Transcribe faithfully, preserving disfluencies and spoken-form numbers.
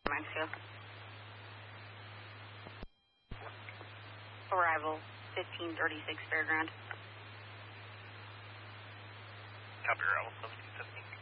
Mexico. Arrival fifteen thirty-six Fairground. Copy, arrival seventeen fifteen.